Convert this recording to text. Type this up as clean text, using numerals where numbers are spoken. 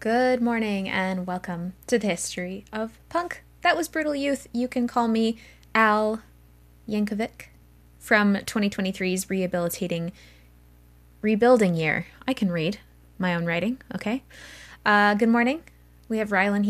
Good morning and welcome to the history of punk. That was Brutal Youth. You can call me Al Yankovic from 2023's rebuilding year. I can read my own writing, okay? Good morning. We have Rylan